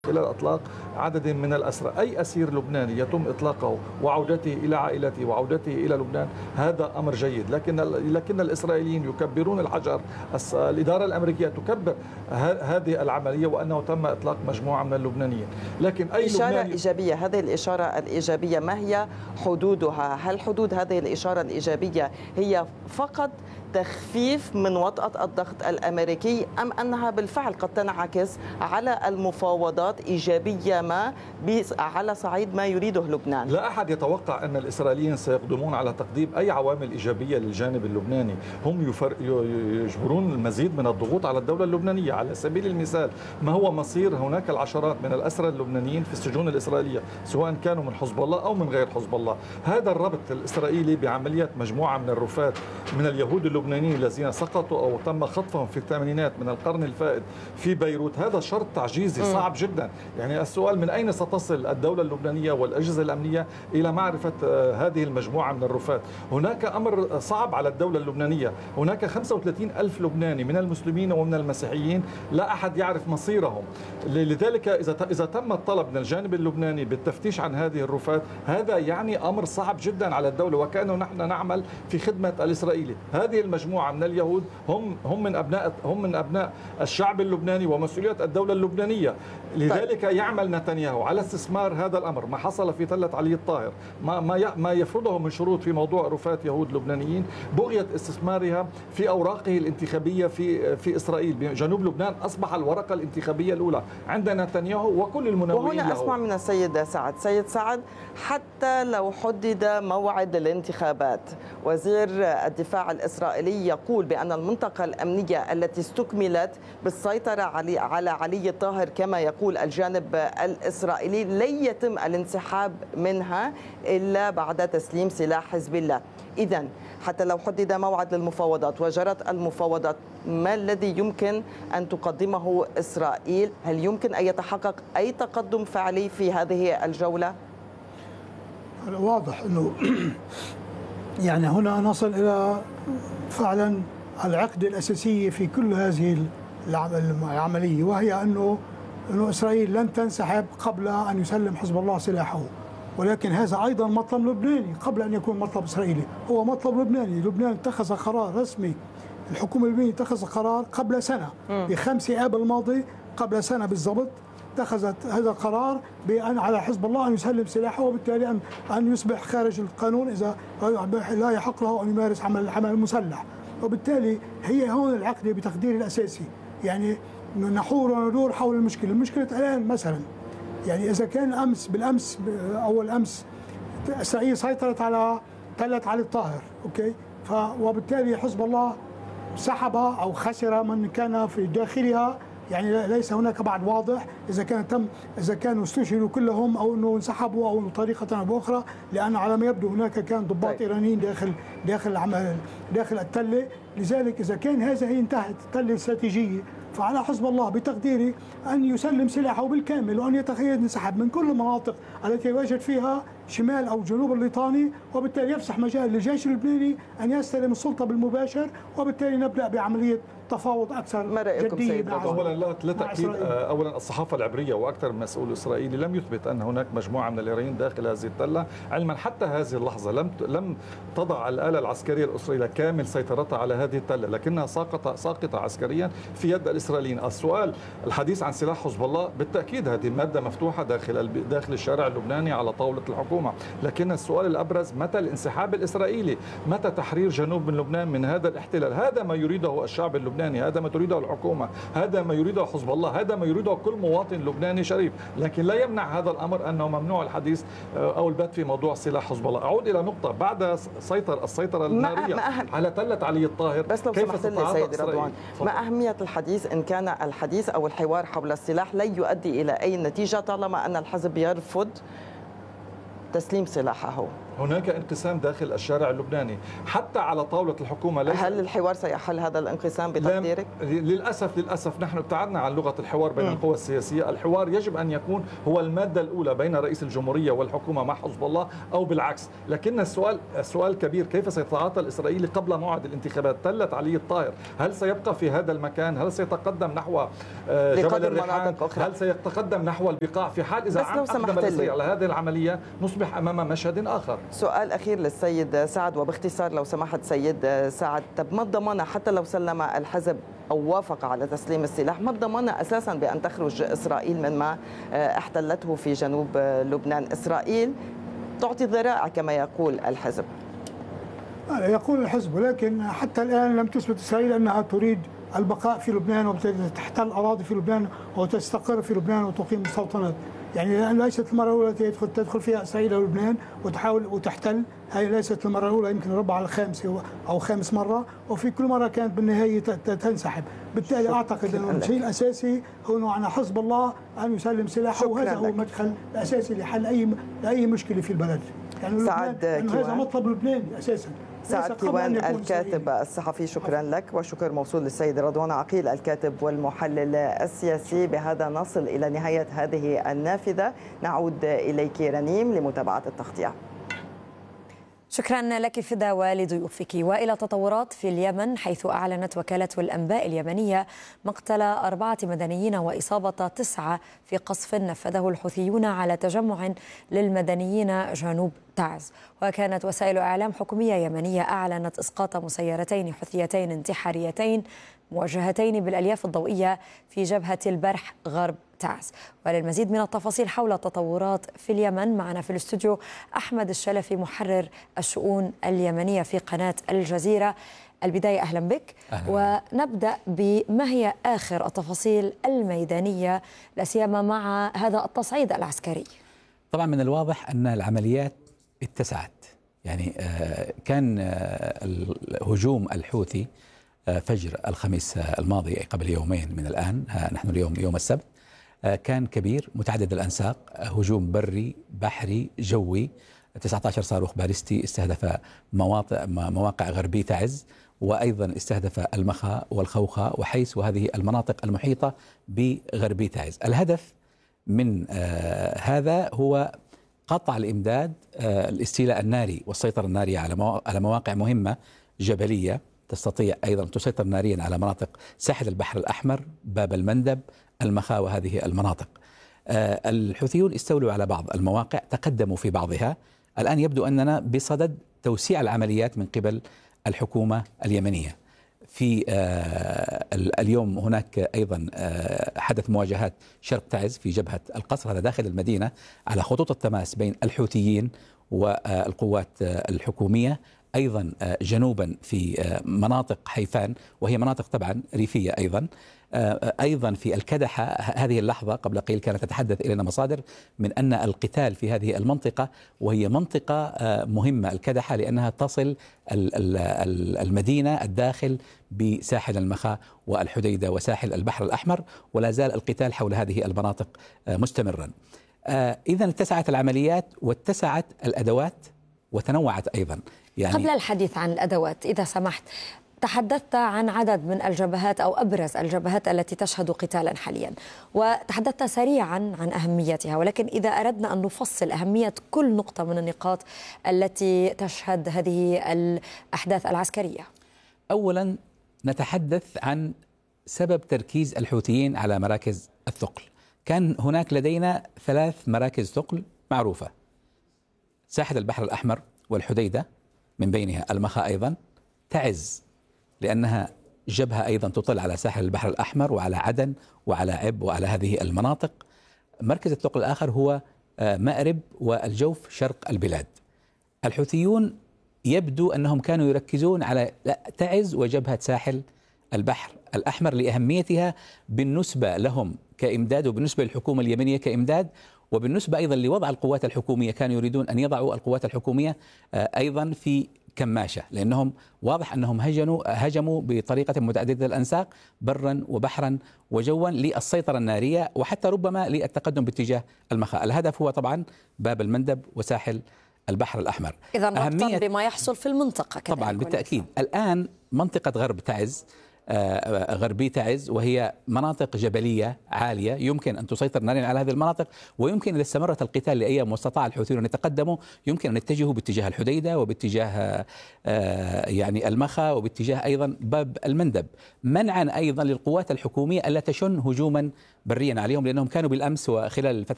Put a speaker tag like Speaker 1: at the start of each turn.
Speaker 1: خلال إطلاق عدد من الأسرى. أي أسير لبناني يتم إطلاقه وعودته إلى عائلته وعودته إلى لبنان هذا أمر جيد، لكن الإسرائيليين يكبرون الحجر. الإدارة الأمريكية تكبر هذه العملية وأنه تم إطلاق مجموعة من اللبنانيين. لكن أي
Speaker 2: إشارة إيجابية. هذه الإشارة الإيجابية ما هي حدودها؟ هل حدود هذه الإشارة الإيجابية هي فقط تخفيف من وطأة الضغط الأمريكي، أم أنها بالفعل قد تنعكس على المفاوضات إيجابية ما على صعيد ما يريده لبنان؟
Speaker 1: لا أحد يتوقع أن الإسرائيليين سيقدمون على تقديم أي عوامل إيجابية للجانب اللبناني. هم يجبرون المزيد من الضغوط على الدولة اللبنانية. على سبيل المثال، ما هو مصير هناك العشرات من الأسرى اللبنانيين في السجون الإسرائيلية سواء كانوا من حزب الله أو من غير حزب الله؟ هذا الربط الإسرائيلي بعملية مجموعة من الرفات من اليهود اللبنانيين الذين سقطوا أو تم خطفهم في الثمانينات من القرن الفائت في بيروت، هذا شرط تعجيزي صعب جدا. يعني السؤال من أين ستصل الدولة اللبنانية والأجهزة الأمنية إلى معرفة هذه المجموعة من الرفات؟ هناك أمر صعب على الدولة اللبنانية. هناك 35 ألف لبناني من المسلمين ومن المسيحيين لا أحد يعرف مصيرهم. لذلك إذا تم الطلب من الجانب اللبناني بالتفتيش عن هذه الرفات، هذا يعني أمر صعب جدا على الدولة، وكأنه نحن نعمل في خدمة الإسرائيلي. هذه المجموعة من اليهود هم من أبناء الشعب اللبناني ومسؤولية الدولة اللبنانية. لذلك يعمل نتنياهو على استثمار هذا الأمر. ما حصل في تلة علي الطاهر، ما يفرضه من شروط في موضوع رفات يهود لبنانيين، بغية استثمارها في أوراقه الانتخابية في إسرائيل. بجنوب لبنان أصبح الورقة الانتخابية الأولى عند نتنياهو وكل المنوئين له.
Speaker 2: وهنا أسمع من السيد سعد حتى لو حدد موعد الانتخابات، وزير الدفاع الإسرائيلي يقول بأن المنطقة الأمنية التي استكملت بالسيطرة على علي الطاهر كما يقول الجانب الإسرائيلي لن يتم الانسحاب منها إلا بعد تسليم سلاح حزب الله. إذن حتى لو حدد موعد للمفاوضات وجرت المفاوضات، ما الذي يمكن أن تقدمه إسرائيل؟ هل يمكن أن يتحقق أي تقدم فعلي في هذه الجولة؟
Speaker 3: واضح أنه يعني هنا نصل إلى فعلا العقدة الأساسية في كل هذه العملية، وهي أنه إسرائيل لن تنسحب قبل أن يسلم حزب الله سلاحه. ولكن هذا أيضا مطلب لبناني قبل أن يكون مطلب إسرائيلي، هو مطلب لبناني. لبنان اتخذ قرار رسمي، الحكومة اللبنانية اتخذ قرار قبل سنة ب5 آب الماضي، قبل سنة بالضبط اتخذت هذا القرار بأن على حزب الله أن يسلم سلاحه، وبالتالي أن يصبح خارج القانون إذا لا يحق له أن يمارس عمل المسلح. وبالتالي هي هون العقدة بتقديري الأساسي. يعني نحور وندور حول المشكلة الآن مثلا، يعني إذا كان بالأمس أول أمس إسرائيل سيطرت على تلة علي الطاهر، أوكي، وبالتالي حزب الله سحب أو خسر من كان في داخلها. يعني ليس هناك بعد واضح إذا كانوا استشهدوا كلهم أو أنه انسحبوا أو بطريقة أو بأخرى، لأن على ما يبدو هناك كان ضباط إيرانيين داخل التلة. لذلك إذا كان هذا هي انتهت التلة الاستراتيجية، فعلى حزب الله بتقديري أن يسلم سلاحه بالكامل وأن ينسحب من كل المناطق التي يوجد فيها شمال أو جنوب الليطاني، وبالتالي يفسح مجال للجيش اللبناني أن يستلم السلطة بالمباشر، وبالتالي نبدأ بعملية تفاوض أكثر جدية.
Speaker 1: أولا لا تأكيد. أولا الصحافة العبرية وأكثر من مسؤول إسرائيلي لم يثبت أن هناك مجموعة من الإيرانيين داخل هذه التلة، علما حتى هذه اللحظة لم تضع الآلة العسكرية الإسرائيلية كامل سيطرتها على هذه التلة، لكنها ساقطة عسكريا في يد الإسرائيليين. السؤال الحديث عن سلاح حزب الله، بالتأكيد هذه مادة مفتوحة داخل الشارع اللبناني على طاولة الحكومة، لكن السؤال الأبرز متى الانسحاب الإسرائيلي؟ متى تحرير جنوب من لبنان من هذا الاحتلال؟ هذا ما يريده الشعب اللبناني، هذا ما تريده الحكومة، هذا ما يريده حزب الله، هذا ما يريده كل مواطن لبناني شريف. لكن لا يمنع هذا الأمر أنه ممنوع الحديث أو البت في موضوع سلاح حزب الله. أعود إلى نقطة، بعد السيطرة النارية على تلة علي الطاهر،
Speaker 2: بس لو سمحت لي سيد رضوان، ما أهمية الحديث إن كان الحديث أو الحوار حول السلاح لا يؤدي إلى أي نتيجة طالما أن الحزب يرفض تسليم سلاحه؟
Speaker 1: هناك انقسام داخل الشارع اللبناني حتى على طاولة الحكومة.
Speaker 2: هل الحوار سيحل هذا الانقسام بتقديرك؟
Speaker 1: للأسف نحن ابتعدنا عن لغة الحوار بين القوى السياسية. الحوار يجب أن يكون هو المادة الأولى بين رئيس الجمهورية والحكومة مع حزب الله أو بالعكس. لكن السؤال كبير، كيف سيتعاطى الإسرائيلي قبل موعد الانتخابات؟ تلت علي الطاهر، هل سيبقى في هذا المكان؟ هل سيتقدم نحو جبل الريحان؟ هل سيتقدم نحو البقاع؟ في حال إذا أقدم الإسرائيلي على هذه العملية نصبح أمام مشهد آخر.
Speaker 2: سؤال أخير للسيد سعد وباختصار لو سمحت سيد سعد، طب ما الضمانة حتى لو سلم الحزب أو وافق على تسليم السلاح، ما الضمانة أساسا بأن تخرج إسرائيل مما احتلته في جنوب لبنان؟ إسرائيل تعطي ذرائع كما يقول الحزب.
Speaker 3: يقول الحزب، ولكن حتى الآن لم تثبت إسرائيل أنها تريد البقاء في لبنان وتحتل الأراضي في لبنان وتستقر في لبنان وتقيم مستوطنات. يعني ليست المرة الأولى تدخل فيها إسرائيل إلى لبنان وتحاول وتحتل. هذه ليست المرة الأولى، يمكن ربع على الخامسة أو خامس مرة، وفي كل مرة كانت بالنهاية تنسحب. بالتالي أعتقد أن الشيء الأساسي هو أن حزب الله أن يسلم سلاحه، وهذا هو المدخل الأساسي لحل أي مشكلة في البلد. يعني هذا مطلب لبناني أساسا.
Speaker 2: سعد كيوان الكاتب الصحفي، شكرا لك، وشكر موصول للسيد رضوان عقيل الكاتب والمحلل السياسي. بهذا نصل إلى نهاية هذه النافذة. نعود إليك رنيم لمتابعة التغطية.
Speaker 4: شكرا لك فدا ولضيوفك. وإلى تطورات في اليمن، حيث أعلنت وكالة الأنباء اليمنية مقتل 4 مدنيين وإصابة 9 في قصف نفذه الحوثيون على تجمع للمدنيين جنوب تعز. وكانت وسائل إعلام حكومية يمنية أعلنت إسقاط مسيرتين حوثيتين انتحاريتين موجهتين بالألياف الضوئية في جبهة البرح غرب تعز. وللمزيد من التفاصيل حول التطورات في اليمن معنا في الاستوديو أحمد الشلفي، محرر الشؤون اليمنية في قناة الجزيرة. البداية أهلا بك. ونبدأ بما هي آخر التفاصيل الميدانية لا سيما مع هذا التصعيد العسكري؟
Speaker 5: طبعا من الواضح أن العمليات اتسعت. يعني كان الهجوم الحوثي فجر الخميس الماضي أي قبل يومين من الآن، نحن اليوم يوم السبت، كان كبير متعدد الأنساق، هجوم بري بحري جوي، 19 صاروخ باليستي استهدف مواقع غربي تعز، وأيضا استهدف المخا والخوخة وحيس وهذه المناطق المحيطة بغربي تعز. الهدف من هذا هو قطع الإمداد، الاستيلاء الناري والسيطرة النارية على مواقع مهمة جبلية تستطيع أيضا تسيطر ناريا على مناطق ساحل البحر الأحمر، باب المندب، المخا وهذه المناطق. الحوثيون استولوا على بعض المواقع، تقدموا في بعضها. الآن يبدو أننا بصدد توسيع العمليات من قبل الحكومة اليمنية. في اليوم هناك أيضا حدث مواجهات شرق تعز في جبهة القصر، هذا داخل المدينة، على خطوط التماس بين الحوثيين والقوات الحكومية. أيضا جنوبا في مناطق حيفان، وهي مناطق طبعا ريفية أيضا في الكدحة. هذه اللحظة قبل قليل كانت تتحدث إلينا مصادر من أن القتال في هذه المنطقة، وهي منطقة مهمة الكدحة لأنها تصل المدينة الداخل بساحل المخا والحديدة وساحل البحر الأحمر، ولا زال القتال حول هذه المناطق مستمرا. إذن اتسعت العمليات واتسعت الأدوات وتنوعت أيضا.
Speaker 4: يعني قبل الحديث عن الأدوات إذا سمحت، تحدثت عن عدد من الجبهات أو أبرز الجبهات التي تشهد قتالا حاليا، وتحدثت سريعا عن أهميتها، ولكن إذا أردنا أن نفصل أهمية كل نقطة من النقاط التي تشهد هذه الأحداث العسكرية.
Speaker 5: أولا نتحدث عن سبب تركيز الحوثيين على مراكز الثقل. كان هناك لدينا 3 مراكز ثقل معروفة: ساحل البحر الأحمر والحديدة، من بينها المخا، أيضا تعز لأنها جبهة أيضا تطل على ساحل البحر الأحمر وعلى عدن وعلى عب وعلى هذه المناطق. مركز الثقل الآخر هو مأرب والجوف شرق البلاد. الحوثيون يبدو أنهم كانوا يركزون على تعز وجبهة ساحل البحر الأحمر لأهميتها بالنسبة لهم كإمداد، وبالنسبة للحكومة اليمنية كإمداد، وبالنسبة أيضا لوضع القوات الحكومية. كانوا يريدون أن يضعوا القوات الحكومية أيضا في كماشة، لأنهم واضح أنهم هجموا بطريقة متعددة الأنساق برا وبحرا وجوا للسيطرة النارية، وحتى ربما للتقدم باتجاه المخا. الهدف هو طبعا باب المندب وساحل البحر الأحمر.
Speaker 4: إذا ربطا بما يحصل في المنطقة
Speaker 5: طبعا بالتأكيد. الآن منطقة غرب تعز، غربي تعز، وهي مناطق جبلية عالية يمكن أن تسيطر ناريا على هذه المناطق، ويمكن إذا استمرت القتال لأيام واستطاع الحوثيون أن يتقدموا يمكن أن يتجهوا باتجاه الحديدة وباتجاه يعني المخا وباتجاه أيضا باب المندب، منعا أيضا للقوات الحكومية ألا تشن هجوما بريا عليهم، لأنهم كانوا بالأمس وخلال الفترة